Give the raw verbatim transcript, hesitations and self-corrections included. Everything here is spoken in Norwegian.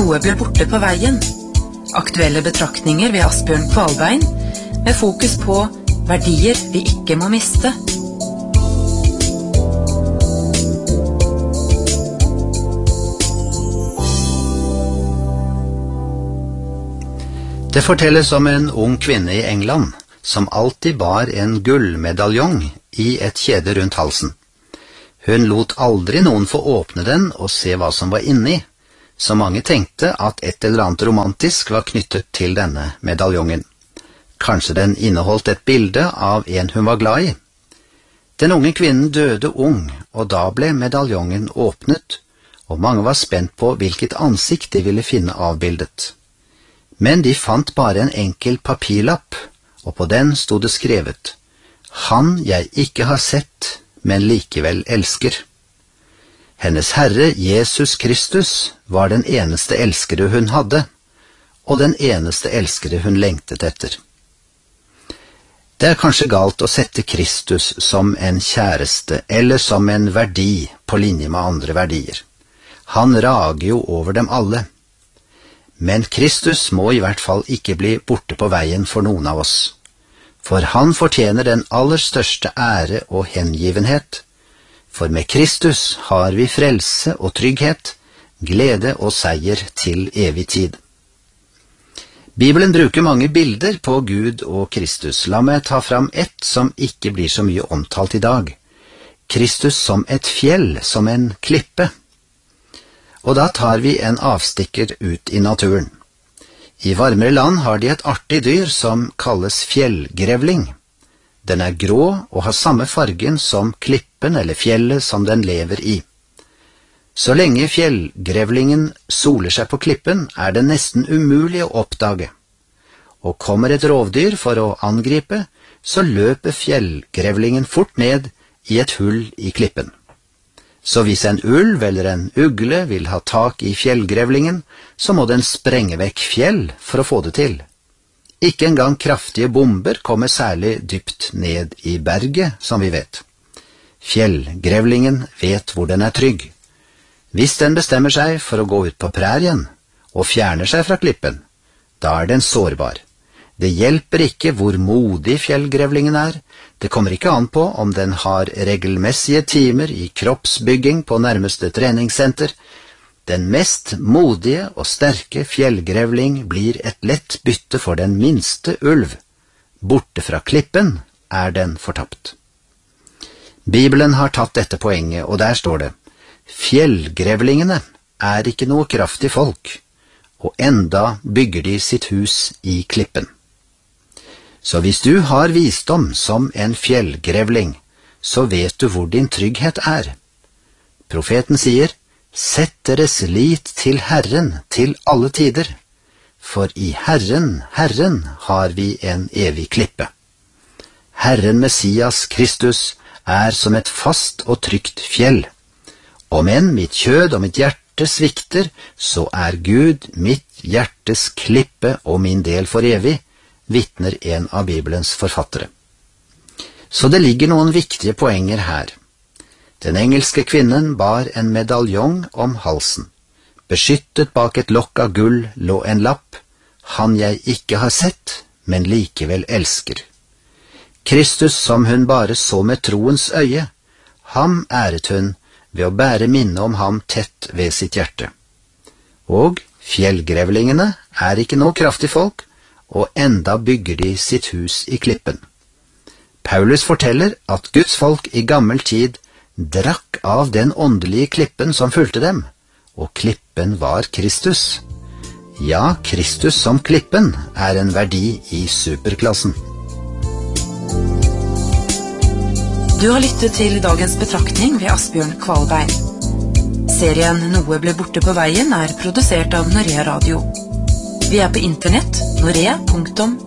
Noe ble borte på veien. Aktuelle betraktninger ved Asbjørn Kvalbein, med fokus på verdier vi ikke må miste. Det fortelles om en ung kvinne i England, som alltid bar en gullmedaljong i et kjede rundt halsen. Hun lot aldri noen få åpne den og se hva som var inni, så mange tenkte at et eller annet romantisk var knyttet til denne medaljongen. Kanskje den inneholdt et bilde av en hun var glad i. Den unge kvinnen døde ung, og da ble medaljongen åpnet, og mange var spent på hvilket ansikt de ville finne avbildet. Men de fant bare en enkel papirlapp, og på den stod det skrevet: «Han jeg ikke har sett, men likevel elsker». Hennes Herre Jesus Kristus var den eneste elskere hun hadde, og den eneste elskere hun lengtet etter. Det er kanskje galt å sette Kristus som en kjæreste eller som en verdi på linje med andre verdier. Han rager jo over dem alle. Men Kristus må i hvert fall ikke bli borte på veien for noen av oss, for han fortjener den aller største ære og hengivenhet. For med Kristus har vi frelse og trygghet, glede og seier til evig tid. Bibelen bruker mange bilder på Gud og Kristus. La meg ta fram ett som ikke blir så mye omtalt i dag. Kristus som et fjell, som en klippe. Og da tar vi en avstikker ut i naturen. I varmere land har de et artig dyr som kalles fjellgrevling. Den er grå og har samme fargen som klippen eller fjellet som den lever i. Så lenge fjellgrevlingen soler seg på klippen, er det nesten umulig å oppdage. Og kommer et rovdyr for å angripe, så løper fjellgrevlingen fort ned i et hull i klippen. Så hvis en ulv eller en ugle vil ha tak i fjellgrevlingen, så må den sprenge vekk fjell for å få det til. Ikke engang kraftige bomber kommer særlig dypt ned i berget, som vi vet. Fjellgrevlingen vet hvor den er trygg. Hvis den bestemmer seg for å gå ut på prærien og fjerner seg fra klippen, da er den sårbar. Det hjelper ikke hvor modig fjellgrevlingen er. Det kommer ikke an på om den har regelmessige timer i kroppsbygging på nærmeste treningssenter. Den mest modige og sterke fjellgrevling blir et lett bytte for den minste ulv. Borte fra klippen er den fortapt. Bibelen har tatt dette poenget, og der står det: fjellgrevlingene er ikke noe kraftig folk, og enda bygger de sitt hus i klippen. Så hvis du har visdom som en fjellgrevling, så vet du hvor din trygghet er. Profeten sier: «Sett deres lit til Herren til alle tider, for i Herren, Herren har vi en evig klippe.» Herren Messias Kristus er som et fast og trygt fjell. Om enn mitt kjød og mitt hjerte svikter, så er Gud mitt hjertes klippe og min del for evig, vitner en av Bibelens forfattere. Så det ligger noen viktige poenger her. Den engelske kvinnen bar en medaljong om halsen. Beskyttet bak et lokk av gull lå en lapp: «Han jeg ikke har sett, men likevel elsker.» Kristus som hun bare så med troens øye, ham æret hun ved å bære minne om ham tett ved sitt hjerte. Og fjellgrevlingene er ikke noe kraftig folk, og enda bygger de sitt hus i klippen. Paulus forteller at Guds folk i gammel tid drakk av den åndelige klippen som fulgte dem, og klippen var Kristus. Ja, Kristus som klippen er en verdi i superklassen. Du har lyttet til dagens betraktning ved Asbjørn Kvalbein. Serien Noe ble borte på veien er produsert av Norea Radio. Vi er på internett norea punktum